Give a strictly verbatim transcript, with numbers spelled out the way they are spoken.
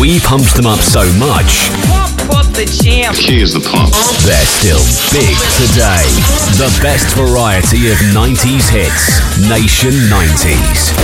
We pumped them up so much, He is the pump. they're still big today. The best variety of nineties hits. Nation nineties.